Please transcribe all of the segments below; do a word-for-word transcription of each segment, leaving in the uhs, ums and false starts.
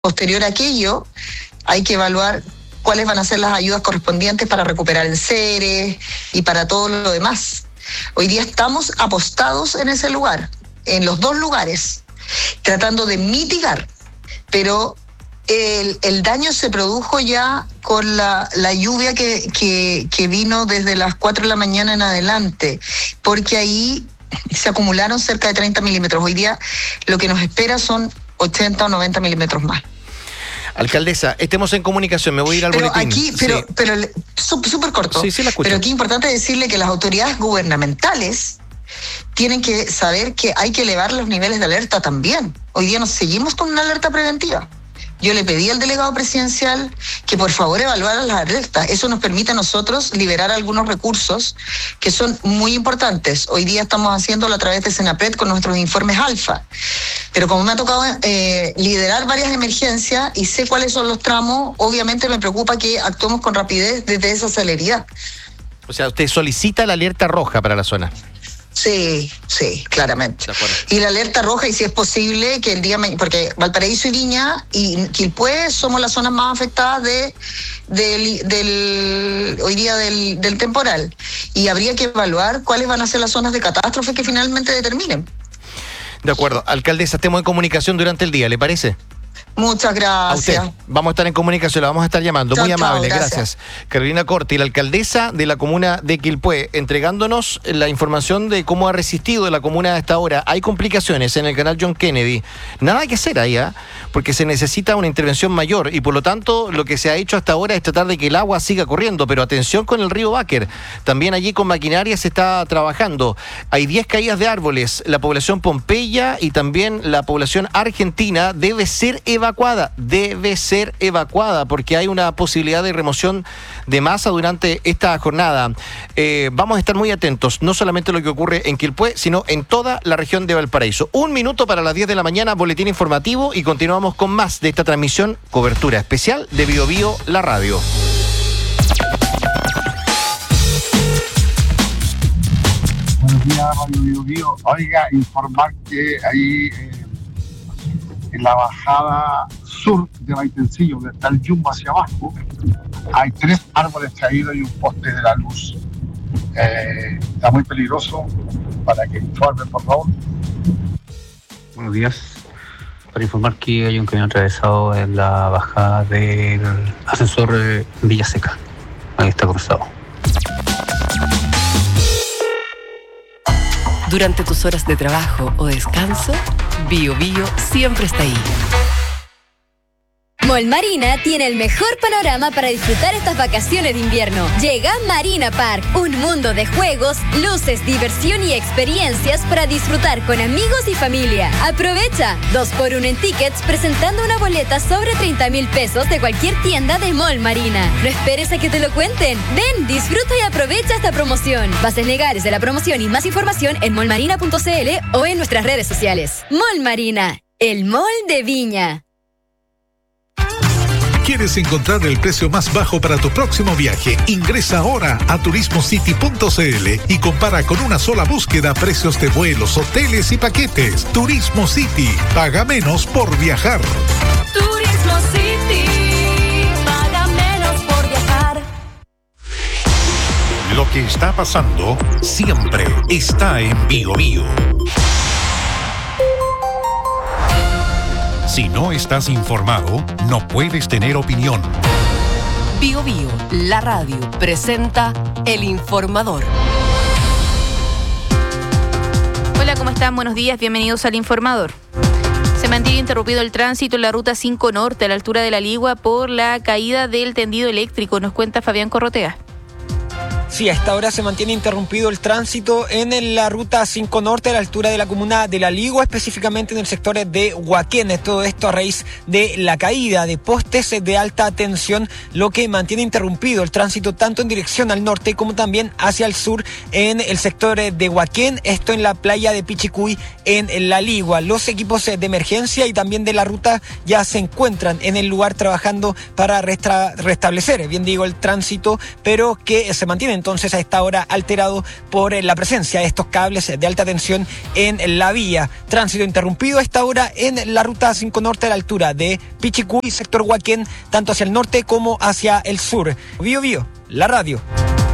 Posterior a aquello, hay que evaluar cuáles van a ser las ayudas correspondientes para recuperar enseres y para todo lo demás. Hoy día estamos apostados en ese lugar, en los dos lugares, tratando de mitigar, pero el, el daño se produjo ya con la, la lluvia que, que, que vino desde las cuatro de la mañana en adelante, porque ahí se acumularon cerca de treinta milímetros. Hoy día lo que nos espera son ochenta o noventa milímetros más. Alcaldesa, estemos en comunicación, me voy a ir al pero boletín. Aquí, pero sí. pero súper corto. Sí, sí la escucho. Pero aquí es importante decirle que las autoridades gubernamentales tienen que saber que hay que elevar los niveles de alerta también. Hoy día nos seguimos con una alerta preventiva. Yo le pedí al delegado presidencial que por favor evaluara las alertas. Eso nos permite a nosotros liberar algunos recursos que son muy importantes. Hoy día estamos haciéndolo a través de Senapred con nuestros informes alfa. Pero como me ha tocado eh, liderar varias emergencias y sé cuáles son los tramos, obviamente me preocupa que actuemos con rapidez desde esa celeridad. O sea, usted solicita la alerta roja para la zona. Sí, sí, claramente. Y la alerta roja, y si es posible, que el día... Porque Valparaíso y Viña y Quilpué somos las zonas más afectadas de, del, del hoy día del, del temporal. Y habría que evaluar cuáles van a ser las zonas de catástrofe que finalmente determinen. De acuerdo. Alcaldesa, estemos en comunicación durante el día, ¿le parece? Muchas gracias. Vamos a estar en comunicación, la vamos a estar llamando. Chao, Muy amable, chao, gracias. gracias. Carolina Corti, la alcaldesa de la comuna de Quilpué, entregándonos la información de cómo ha resistido la comuna hasta ahora. Hay complicaciones en el canal John Kennedy. Nada que hacer ahí, ¿eh? Porque se necesita una intervención mayor y por lo tanto lo que se ha hecho hasta ahora es tratar de que el agua siga corriendo. Pero atención con el río Báquer. También allí con maquinaria se está trabajando. Hay diez caídas de árboles. La población Pompeya y también la población argentina debe ser evacuada. evacuada, debe ser evacuada porque hay una posibilidad de remoción de masa durante esta jornada. Eh, vamos a estar muy atentos, no solamente lo que ocurre en Quilpué, sino en toda la región de Valparaíso. Un minuto para las diez de la mañana, boletín informativo y continuamos con más de esta transmisión, cobertura especial de Bio Bio, la radio. Buenos días, Radio Bio Bio. Oiga, informar que ahí... Eh... en la bajada sur de Maitencillo, donde está el Yumbo hacia abajo, hay tres árboles caídos y un poste de la luz. Eh, está muy peligroso, para que informen, por favor. Buenos días. Para informar que hay un camión atravesado en la bajada del ascensor eh, Villa Seca. Ahí está cruzado. Durante tus horas de trabajo o descanso, Bio Bio siempre está ahí. Mall Marina tiene el mejor panorama para disfrutar estas vacaciones de invierno. Llega Marina Park, un mundo de juegos, luces, diversión y experiencias para disfrutar con amigos y familia. Aprovecha, dos por uno en tickets presentando una boleta sobre treinta mil pesos de cualquier tienda de Mall Marina. No esperes a que te lo cuenten. Ven, disfruta y aprovecha esta promoción. Bases legales de la promoción y más información en mall marina punto c l o en nuestras redes sociales. Mall Marina, el mall de Viña. ¿Quieres encontrar el precio más bajo para tu próximo viaje? Ingresa ahora a turismo city punto c l y compara con una sola búsqueda precios de vuelos, hoteles y paquetes. Turismo City. Paga menos por viajar. Turismo City. Paga menos por viajar. Lo que está pasando siempre está en Bio Bio. Si no estás informado, no puedes tener opinión. Bio Bio, la radio, presenta El Informador. Hola, ¿cómo están? Buenos días, bienvenidos al Informador. Se mantiene interrumpido el tránsito en la ruta cinco Norte a la altura de La Ligua por la caída del tendido eléctrico, nos cuenta Fabián Corrotea. Sí, a esta hora se mantiene interrumpido el tránsito en la ruta cinco Norte a la altura de la comuna de La Ligua, específicamente en el sector de Huaquén. Todo esto a raíz de la caída de postes de alta tensión, lo que mantiene interrumpido el tránsito tanto en dirección al norte como también hacia el sur en el sector de Huaquén, esto en la playa de Pichicuy en La Ligua. Los equipos de emergencia y también de la ruta ya se encuentran en el lugar trabajando para restra- restablecer, bien digo, el tránsito, pero que se mantienen entonces a esta hora alterado por la presencia de estos cables de alta tensión en la vía. Tránsito interrumpido a esta hora en la ruta cinco Norte a la altura de Pichicuy, sector Huaquén, tanto hacia el norte como hacia el sur. Bío Bío, la radio.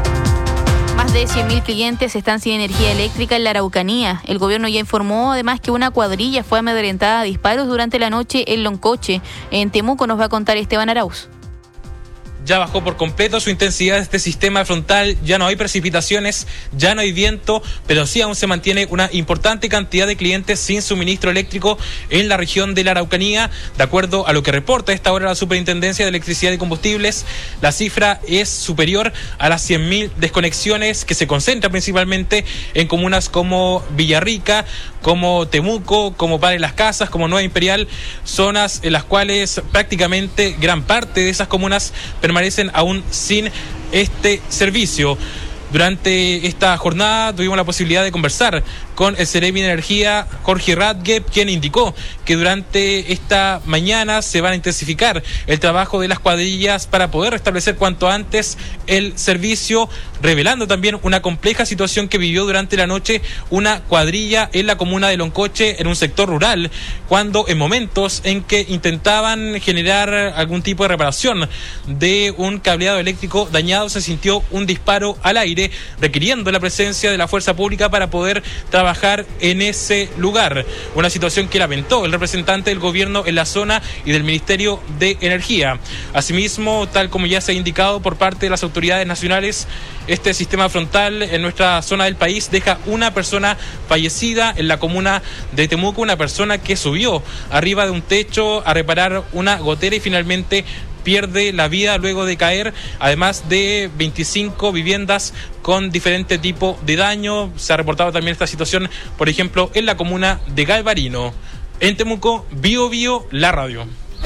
Más de cien mil clientes están sin energía eléctrica en la Araucanía. El gobierno ya informó además que una cuadrilla fue amedrentada a disparos durante la noche en Loncoche. En Temuco nos va a contar Esteban Arauz. Ya bajó por completo su intensidad este sistema frontal, ya no hay precipitaciones, ya no hay viento, pero sí aún se mantiene una importante cantidad de clientes sin suministro eléctrico en la región de la Araucanía. De acuerdo a lo que reporta a esta hora la Superintendencia de Electricidad y Combustibles, la cifra es superior a las cien mil desconexiones que se concentran principalmente en comunas como Villarrica, como Temuco, como Padre Las Casas, como Nueva Imperial, zonas en las cuales prácticamente gran parte de esas comunas permanecen permanecen aún sin este servicio. Durante esta jornada tuvimos la posibilidad de conversar con el Seremi de Energía, Jorge Radgeb, quien indicó que durante esta mañana se van a intensificar el trabajo de las cuadrillas para poder restablecer cuanto antes el servicio, revelando también una compleja situación que vivió durante la noche una cuadrilla en la comuna de Loncoche, en un sector rural, cuando en momentos en que intentaban generar algún tipo de reparación de un cableado eléctrico dañado, se sintió un disparo al aire, requiriendo la presencia de la fuerza pública para poder trabajar en ese lugar. Una situación que lamentó el representante del gobierno en la zona y del Ministerio de Energía. Asimismo, tal como ya se ha indicado por parte de las autoridades nacionales, este sistema frontal en nuestra zona del país deja una persona fallecida en la comuna de Temuco, una persona que subió arriba de un techo a reparar una gotera y finalmente pierde la vida luego de caer, además de veinticinco viviendas con diferente tipo de daño. Se ha reportado también esta situación, por ejemplo, en la comuna de Galvarino. En Temuco, Bío Bío, la radio.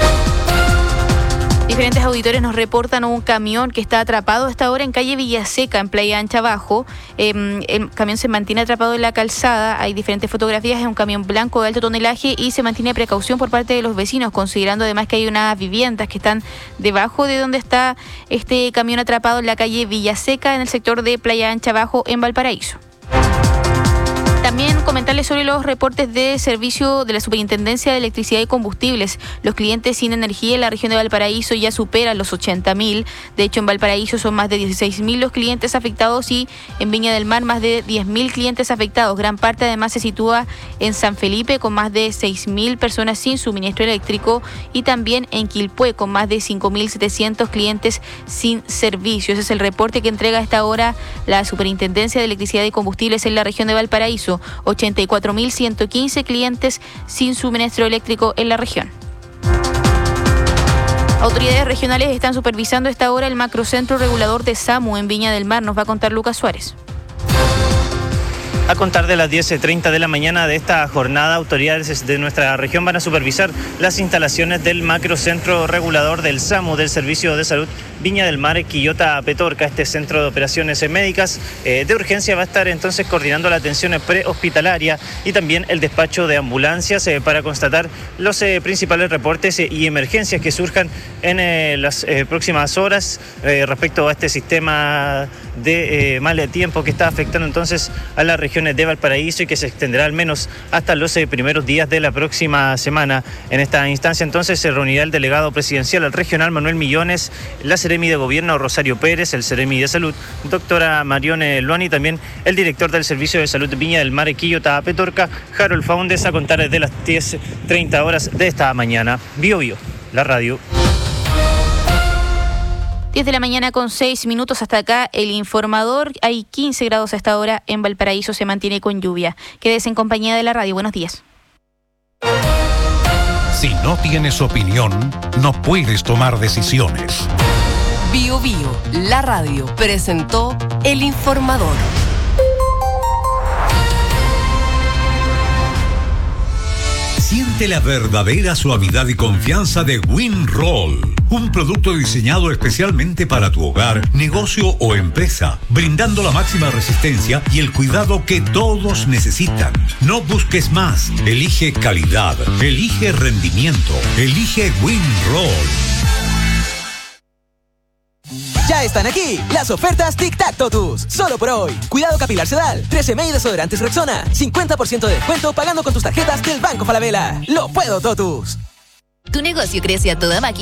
Diferentes auditores nos reportan un camión que está atrapado a esta hora en calle Villaseca, en Playa Ancha Abajo. Eh, el camión se mantiene atrapado en la calzada. Hay diferentes fotografías. Es un camión blanco de alto tonelaje y se mantiene precaución por parte de los vecinos, considerando además que hay unas viviendas que están debajo de donde está este camión atrapado en la calle Villaseca, en el sector de Playa Ancha Abajo, en Valparaíso. También comentarles sobre los reportes de servicio de la Superintendencia de Electricidad y Combustibles. Los clientes sin energía en la región de Valparaíso ya superan los ochenta mil. De hecho, en Valparaíso son más de dieciséis mil los clientes afectados y en Viña del Mar más de diez mil clientes afectados. Gran parte además se sitúa en San Felipe con más de seis mil personas sin suministro eléctrico y también en Quilpué con más de cinco mil setecientos clientes sin servicio. Ese es el reporte que entrega a esta hora la Superintendencia de Electricidad y Combustibles en la región de Valparaíso. ochenta y cuatro mil ciento quince clientes sin suministro eléctrico en la región. Autoridades regionales están supervisando a esta hora el macrocentro regulador de SAMU en Viña del Mar. Nos va a contar Lucas Suárez. A contar de las diez y treinta de la mañana de esta jornada, autoridades de nuestra región van a supervisar las instalaciones del macrocentro regulador del SAMU, del Servicio de Salud Viña del Mar, Quillota Petorca. Este centro de operaciones médicas eh, de urgencia va a estar entonces coordinando la atención prehospitalaria y también el despacho de ambulancias eh, para constatar los eh, principales reportes eh, y emergencias que surjan en eh, las eh, próximas horas eh, respecto a este sistema de eh, mal tiempo que está afectando entonces a las regiones de Valparaíso y que se extenderá al menos hasta los eh, primeros días de la próxima semana. En esta instancia entonces se reunirá el delegado presidencial al regional Manuel Millones, la Seremi de Gobierno Rosario Pérez, el Seremi de Salud doctora Marione Luani, también el director del Servicio de Salud Viña del Mar, Quillota Petorca, Harold Faundes, a contar desde las diez treinta horas de esta mañana. Bío Bío, la radio. diez de la mañana con seis minutos hasta acá el informador. Hay quince grados a esta hora en Valparaíso, se mantiene con lluvia. Quédese en compañía de la radio. Buenos días. Si no tienes opinión, no puedes tomar decisiones. Bío Bío, la radio, presentó El Informador. Siente la verdadera suavidad y confianza de WinRoll, un producto diseñado especialmente para tu hogar, negocio o empresa, brindando la máxima resistencia y el cuidado que todos necesitan. No busques más, elige calidad, elige rendimiento, elige WinRoll. Ya Ya están aquí las ofertas Tic Tac Totus. Solo por hoy. Cuidado capilar Sedal, trece mil desodorantes Rexona, cincuenta por ciento de descuento pagando con tus tarjetas del Banco Falabella. Lo puedo, Totus. Tu negocio crece a toda máquina